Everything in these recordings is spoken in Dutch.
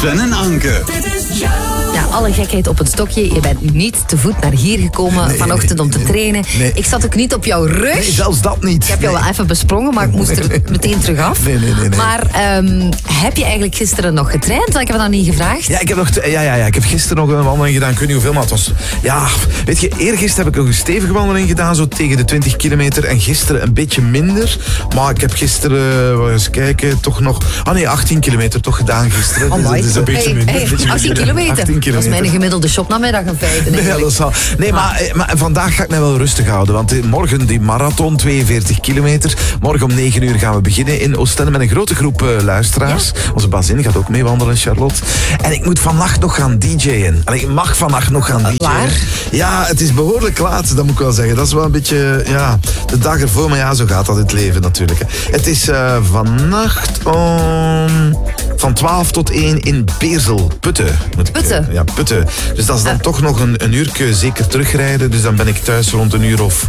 Sven en Anke. Ja, alle gekheid op het stokje. Je bent niet te voet naar hier gekomen vanochtend om te trainen. Nee. Ik zat ook niet op jouw rug. Nee, zelfs dat niet. Ik heb jou wel even besprongen, maar ik moest er meteen terug af. Nee. Maar heb je eigenlijk gisteren nog getraind? Want ik heb het nog niet gevraagd. Ja, ik heb gisteren nog een wandeling gedaan. Ik weet niet hoeveel, maar het was... Ja, weet je, eergisteren heb ik nog een stevige wandeling gedaan, zo tegen de 20 kilometer. En gisteren een beetje minder. Maar ik heb gisteren, eens kijken, toch nog... 18 kilometer toch gedaan gisteren. Oh, dus het is een beetje minder. 18 kilometer. Dat is mijn gemiddelde shopnamiddag in feite. Nee, dat is wel... Nee, maar vandaag ga ik mij wel rustig houden. Want morgen die marathon, 42 kilometer. Morgen om 9 uur gaan we beginnen in Oostende met een grote groep luisteraars. Ja? Onze bazin gaat ook mee wandelen, Charlotte. En ik moet vannacht nog gaan DJ'en. En ik mag vannacht nog gaan DJ'en. Waar? Ja, het is behoorlijk laat, dat moet ik wel zeggen. Dat is wel een beetje, ja, de dag ervoor. Maar ja, zo gaat dat in het leven natuurlijk. Hè. Het is vannacht van 12 tot 1 in Beersel, Putten. Putten? Ja, Putten. Dus dat is dan toch nog een uurtje zeker terugrijden. Dus dan ben ik thuis rond 2:30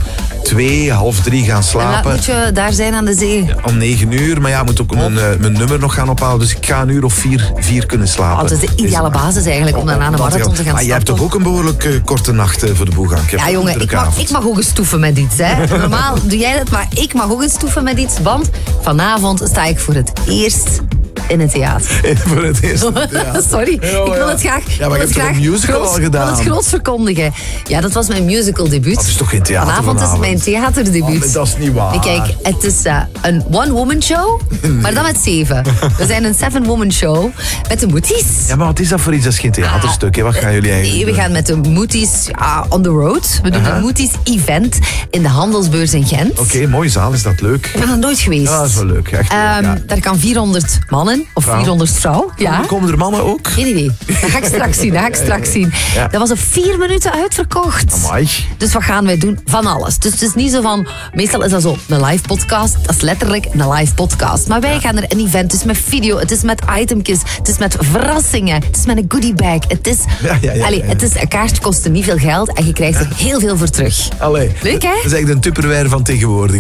gaan En slapen. laat moet je daar zijn aan de zee? Ja, om 9 uur, maar ja, moet ook mijn nummer nog gaan ophalen. Dus ik ga een uur of vier kunnen slapen. Dat is de ideale basis eigenlijk om daarna een marathon te gaan Maar jij hebt starten. toch ook een behoorlijk korte nacht voor de boeg aan? Ja, jongen, ik mag ook eens toeven met iets. Hè. Normaal doe jij dat, maar ik mag ook eens toeven met iets. Want vanavond sta ik voor het eerst in het theater. Voor het eerst in het theater. Sorry, ik wil het graag. Ja, maar je hebt toch een musical al gedaan? Ik wil het groot verkondigen. Ja, dat was mijn musical debuut. Dat is toch geen theater Vanavond is het mijn theaterdebuut. Oh, dat is niet waar. Kijk, het is een one-woman show, maar dan met 7. We zijn een 7-woman show met de Moeties. Ja, maar wat is dat voor iets? Dat is geen theaterstuk, hè? Wat gaan jullie eigenlijk Nee, we gaan met de Moeties on the road. We doen een Moeties event in de Handelsbeurs in Gent. Oké, mooie zaal, is dat leuk? Ik ben er nooit geweest. Ja, dat is wel leuk. Echt leuk, ja. Daar kan 400 mannen of 400 vrouwen. Ja. Komen er mannen ook? Geen idee. Dat ga ik straks zien. Ja. Dat was op 4 minuten uitverkocht. Amai. Dus wat gaan wij doen? Van alles. Dus het is niet zo van... Meestal is dat zo een live podcast. Dat is letterlijk een live podcast. Maar wij gaan er een event. Het is met video. Het is met itemjes. Het is met verrassingen. Het is met een goodie bag. Het is... Het is, een kaartje kost niet veel geld. En je krijgt er heel veel voor terug. Allee. Leuk, hè? Dat is echt een Tupperware van tegenwoordig.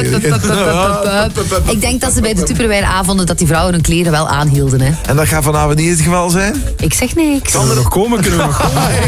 Ik denk dat ze bij de Tupperware avonden dat die vrouwen hun kleren wel aanhielden. Hè. En dat gaat vanavond niet het geval zijn? Ik zeg niks. Kan er nog komen? Kunnen we nog komen?